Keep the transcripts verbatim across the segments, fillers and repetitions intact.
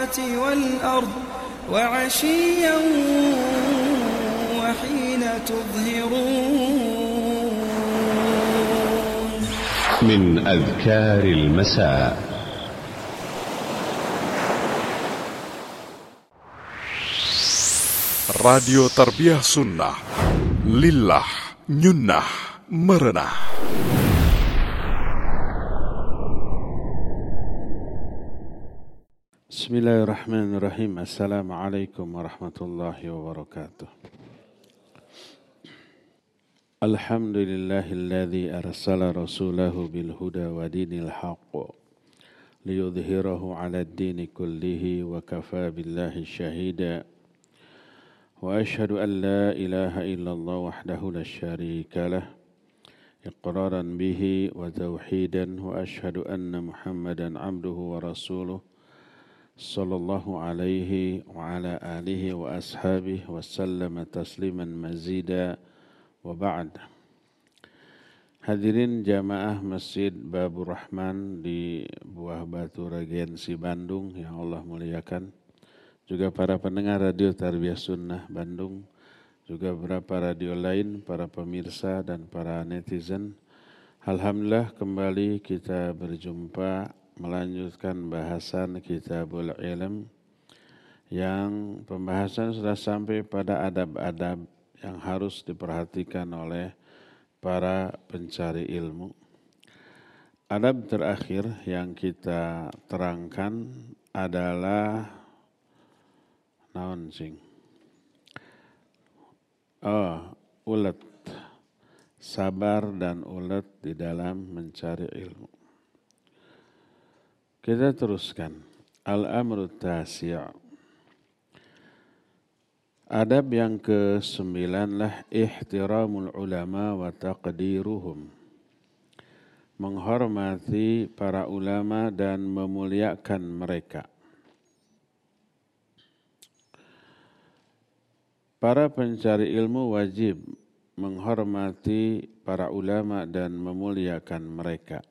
السماوات والأرض وعشيا وحين تظهرون. من أذكار المساء. Radio Tarbiyah Sunnah Lillah Nyunnah Merenah. Bismillahirrahmanirrahim. Assalamualaikum warahmatullahi wabarakatuh. Alhamdulillahilladzi arsala rasulahu bil huda wa dinil haqq liyudhhirahu 'ala ad-dini kullihi wa kafa billahi syahida. Wa ashhadu an la ilaha illallah wahdahu la syarika lah iqraran bihi wa tauhidan wa ashhadu anna Muhammadan 'abduhu wa rasuluh sallallahu alaihi wa ala alihi wa ashabihi wa sallama tasliman mazida wa ba'd. Hadirin jamaah Masjid Babur Rahman di Buah Batu Regensi Bandung yang Allah muliakan, juga para pendengar Radio Tarbiyah Sunnah Bandung, juga beberapa radio lain, para pemirsa dan para netizen. Alhamdulillah kembali kita berjumpa melanjutkan bahasan Kitabul Ilm yang pembahasan sudah sampai pada adab-adab yang harus diperhatikan oleh para pencari ilmu. Adab terakhir yang kita terangkan adalah naon sing? Oh, ulet. Sabar dan ulet di dalam mencari ilmu. Kita teruskan. Al-amru tasi'. Adab yang kesembilan lah ihtiramul ulama wa taqdiruhum. Menghormati para ulama dan memuliakan mereka. Para pencari ilmu wajib menghormati para ulama dan memuliakan mereka.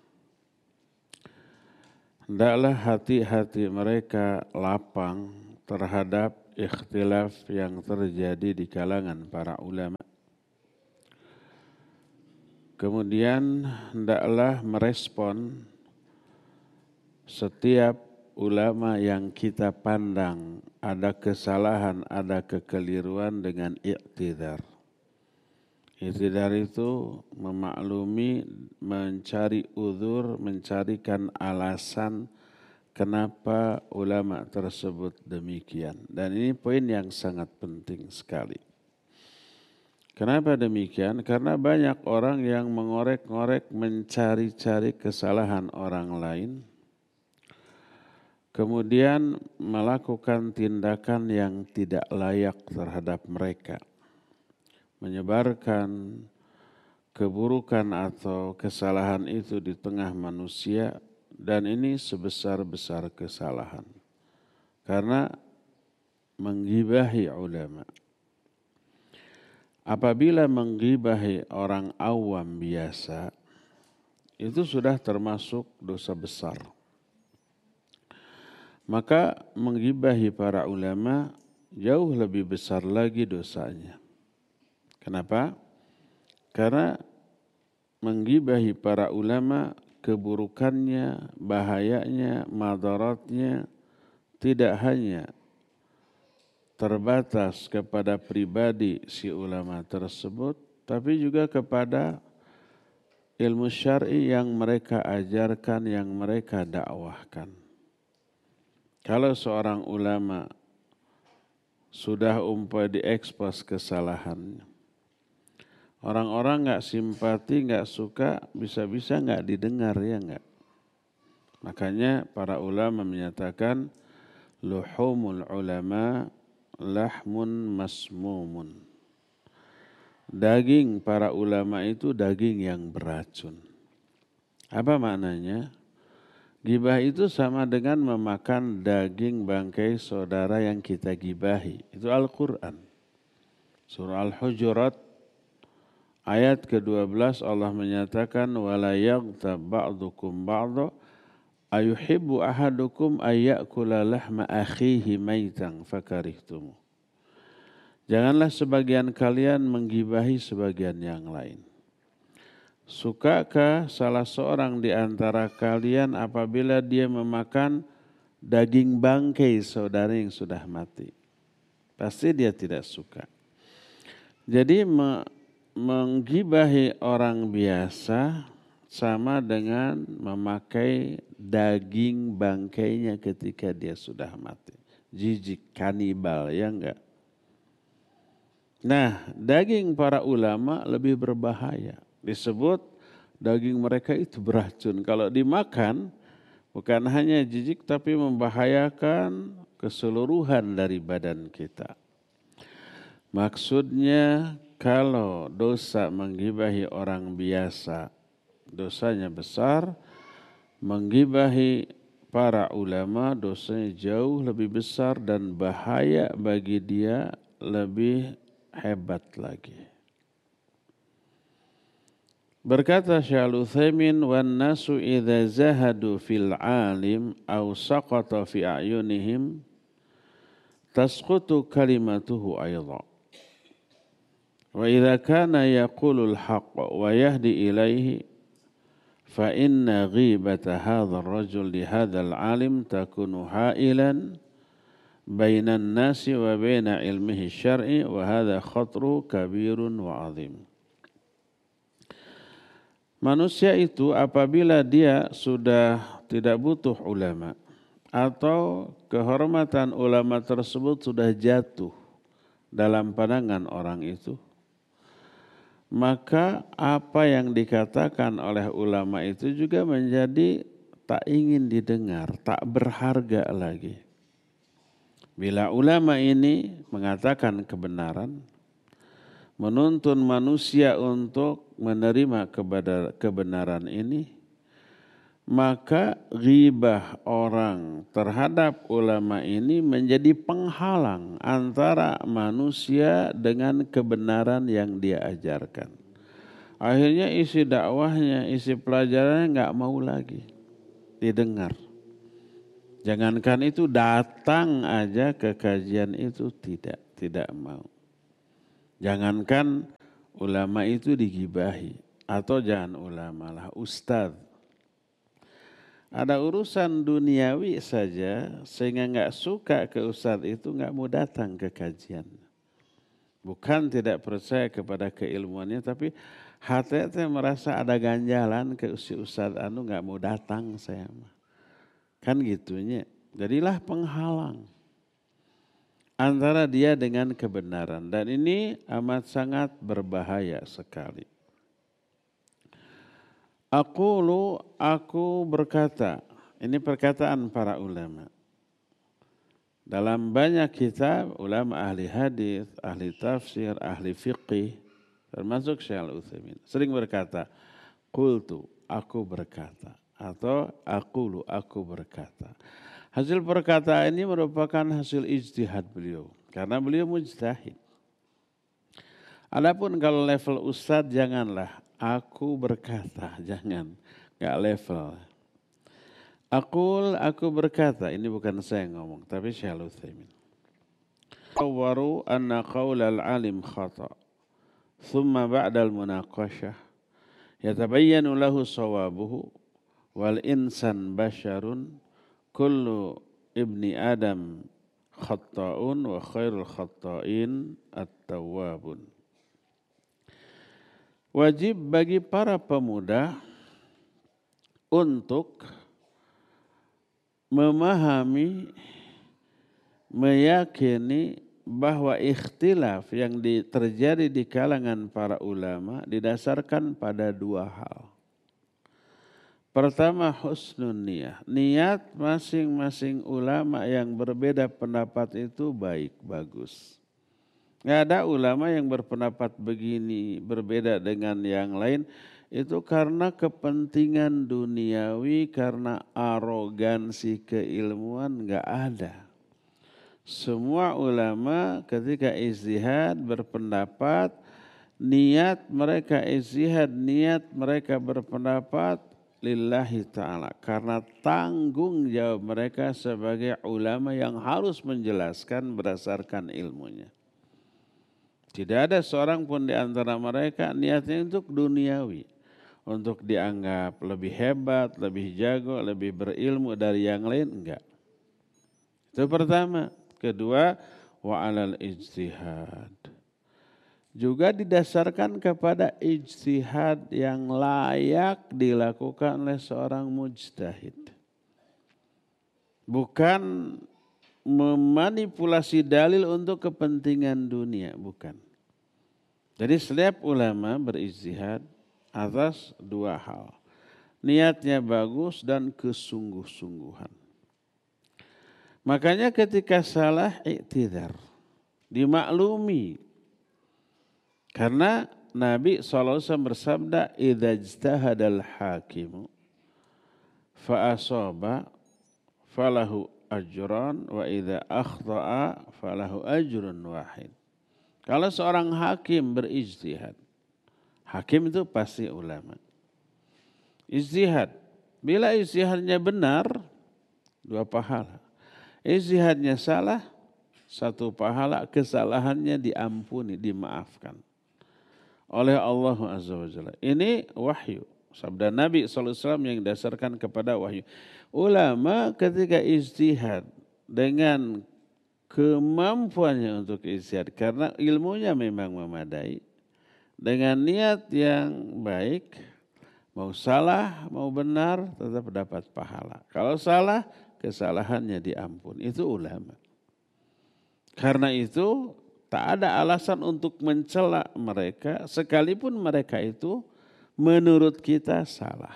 Hendaklah hati-hati mereka lapang terhadap ikhtilaf yang terjadi di kalangan para ulama. Kemudian hendaklah merespon setiap ulama yang kita pandang ada kesalahan, ada kekeliruan dengan i'tidar. I'tidar itu memaklumi, mencari uzur, mencarikan alasan kenapa ulama tersebut demikian. Dan ini poin yang sangat penting sekali. Kenapa demikian? Karena banyak orang yang mengorek-ngorek, mencari-cari kesalahan orang lain, kemudian melakukan tindakan yang tidak layak terhadap mereka. Menyebarkan keburukan atau kesalahan itu di tengah manusia, dan ini sebesar-besar kesalahan. Karena menggibahi ulama. Apabila menggibahi orang awam biasa, itu sudah termasuk dosa besar. Maka menggibahi para ulama jauh lebih besar lagi dosanya. Kenapa? Karena menggibahi para ulama, keburukannya, bahayanya, madaratnya tidak hanya terbatas kepada pribadi si ulama tersebut, tapi juga kepada ilmu syar'i yang mereka ajarkan, yang mereka dakwahkan. Kalau seorang ulama sudah umpamanya diekspos kesalahannya, orang-orang nggak simpati, nggak suka, bisa-bisa nggak didengar, ya nggak. Makanya para ulama menyatakan luhumul ulama lahmun masmumun. Daging para ulama itu daging yang beracun. Apa maknanya? Gibah itu sama dengan memakan daging bangkai saudara yang kita gibahi. Itu Al-Quran. Surah Al-Hujurat ayat kedua belas Allah menyatakan wala yaghtab ba'dukum ba'dha ayuhibbu ahadukum ayyakula lahma akhihi maitan fakarihtumu. Janganlah sebagian kalian menggibahi sebagian yang lain. Sukakah salah seorang di antara kalian apabila dia memakan daging bangkai saudara yang sudah mati? Pasti dia tidak suka. Jadi me- menggibahi orang biasa sama dengan memakai daging bangkainya ketika dia sudah mati. Jijik, kanibal, ya enggak? Nah, daging para ulama lebih berbahaya. Disebut daging mereka itu beracun. Kalau dimakan, bukan hanya jijik tapi membahayakan keseluruhan dari badan kita. Maksudnya kalau dosa menggibahi orang biasa, dosanya besar, menggibahi para ulama dosanya jauh lebih besar dan bahaya bagi dia lebih hebat lagi. Berkata Syekh Al-Utsaimin, "Wan nasu idza zahadu fil alim aw saqata fi a'yunihim tasqutu kalimatuhu aidha. Wa idza kana yaqulul haqq wa yahdi ilaihi fa inna ghibata hadzal rajul li hadzal alim takunu hailan bainan nasi wa baina ilmihi syar'i wa hadza khatru kabirun wa azim." Manusia itu apabila dia sudah tidak butuh ulama atau kehormatan ulama tersebut sudah jatuh dalam pandangan orang itu, maka apa yang dikatakan oleh ulama itu juga menjadi tak ingin didengar, tak berharga lagi. Bila ulama ini mengatakan kebenaran, menuntun manusia untuk menerima kebenaran ini, maka ghibah orang terhadap ulama ini menjadi penghalang antara manusia dengan kebenaran yang dia ajarkan. Akhirnya isi dakwahnya, isi pelajarannya nggak mau lagi didengar. Jangankan itu, datang aja ke kajian itu tidak, tidak mau. Jangankan ulama itu digibahi, atau jangan ulama lah, ustadz. Ada urusan duniawi saja sehingga nggak suka ke ustadz itu, nggak mau datang ke kajian. Bukan tidak percaya kepada keilmuannya, tapi hati-hati merasa ada ganjalan ke si ustadz anu, nggak mau datang saya mah. Kan gitunya. Jadilah penghalang antara dia dengan kebenaran, dan ini amat sangat berbahaya sekali. Aqulu, aku berkata, ini perkataan para ulama. Dalam banyak kitab, ulama ahli hadis, ahli tafsir, ahli fiqih, termasuk Syekh Al-Utsaimin, sering berkata, qultu, aku berkata, atau aqulu, aku berkata. Hasil perkataan ini merupakan hasil ijtihad beliau, karena beliau mujtahid. Adapun kalau level ustadz, janganlah aku berkata, jangan, enggak level. Aqul, aku berkata, ini bukan saya ngomong, tapi Syekh Al-Utsaimin. Tawaru anna qaulal alim khata, thumma ba'dal munaqashah yatabayyanu lahu sawabuhu wal insan basyarun kullu ibni adam khatta'un wa khairul khatta'in at-tawwabun. Wajib bagi para pemuda untuk memahami, meyakini bahwa ikhtilaf yang terjadi di kalangan para ulama didasarkan pada dua hal. Pertama, husnun niyah. Niat masing-masing ulama yang berbeda pendapat itu baik, bagus. Nggak ada ulama yang berpendapat begini, berbeda dengan yang lain. Itu karena kepentingan duniawi, karena arogansi keilmuan, nggak ada. Semua ulama ketika ijtihad berpendapat, niat mereka ijtihad, niat mereka berpendapat, lillahi ta'ala. Karena tanggung jawab mereka sebagai ulama yang harus menjelaskan berdasarkan ilmunya. Tidak ada seorang pun di antara mereka niatnya untuk duniawi. Untuk dianggap lebih hebat, lebih jago, lebih berilmu dari yang lain, enggak. Itu pertama. Kedua, wa'alal ijtihad. Juga didasarkan kepada ijtihad yang layak dilakukan oleh seorang mujtahid. Bukan memanipulasi dalil untuk kepentingan dunia, bukan. Jadi setiap ulama berijtihad atas dua hal. Niatnya bagus dan kesungguh-sungguhan. Makanya ketika salah i'tidhar, dimaklumi. Karena Nabi shallallahu alaihi wasallam bersabda, "Idza ijtahadal hakimu fa asaba falahu ajran wa idza akhta'a falahu ajrun wahid." Kalau seorang hakim berijtihad, hakim itu pasti ulama. Ijtihad, bila ijtihadnya benar, dua pahala. Ijtihadnya salah, satu pahala, kesalahannya diampuni, dimaafkan oleh Allah Azza wa Jalla. Ini wahyu. Sabda Nabi shallallahu alaihi wasallam yang didasarkan kepada wahyu. Ulama ketika ijtihad dengan kemampuannya untuk ijtihad, karena ilmunya memang memadai, dengan niat yang baik, mau salah, mau benar, tetap dapat pahala. Kalau salah, kesalahannya diampun. Itu ulama. Karena itu, tak ada alasan untuk mencela mereka, sekalipun mereka itu menurut kita salah.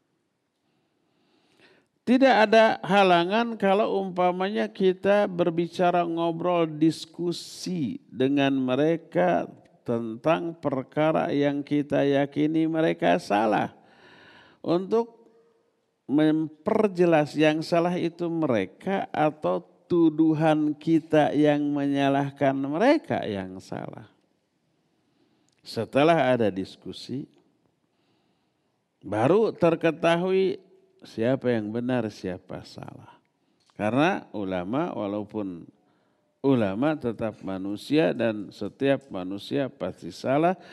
Tidak ada halangan kalau umpamanya kita berbicara, ngobrol, diskusi dengan mereka tentang perkara yang kita yakini mereka salah. Untuk memperjelas yang salah itu mereka atau tuduhan kita yang menyalahkan mereka yang salah. Setelah ada diskusi, baru terketahui siapa yang benar, siapa salah. Karena ulama, walaupun ulama tetap manusia dan setiap manusia pasti salah,